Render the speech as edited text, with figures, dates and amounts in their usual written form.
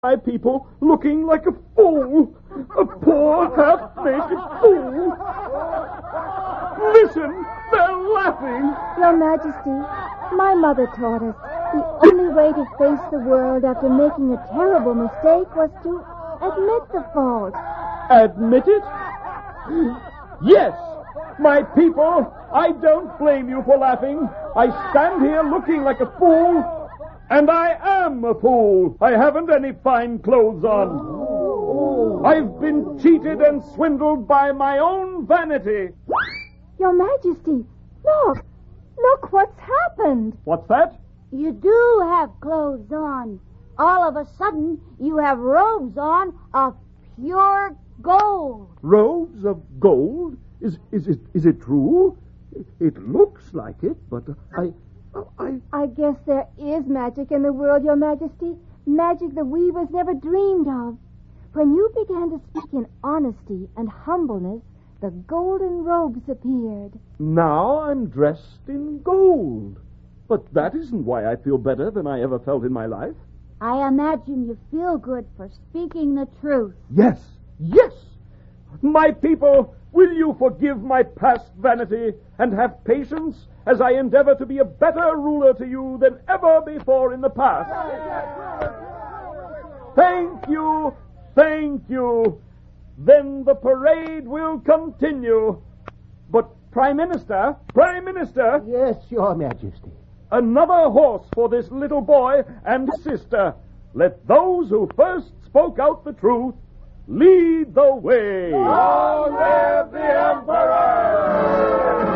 my people looking like a fool. A poor, half-naked fool. Listen, they're laughing. Your Majesty, my mother taught us the only way to face the world after making a terrible mistake was to admit the fault. Admit it? Yes, my people, I don't blame you for laughing. I stand here looking like a fool, and I am a fool. I haven't any fine clothes on. I've been cheated and swindled by my own vanity. Your Majesty, look. Look what's happened. What's that? You do have clothes on. All of a sudden, you have robes on of pure gold. Robes of gold? Is it true? It looks like it, but I guess there is magic in the world, Your Majesty. Magic the weavers never dreamed of. When you began to speak in honesty and humbleness, the golden robes appeared. Now I'm dressed in gold. But that isn't why I feel better than I ever felt in my life. I imagine you feel good for speaking the truth. Yes, yes. My people, will you forgive my past vanity and have patience as I endeavor to be a better ruler to you than ever before in the past? Thank you, thank you. Then the parade will continue. But, Prime Minister... Yes, Your Majesty. Another horse for this little boy and sister. Let those who first spoke out the truth lead the way. Long live the Emperor!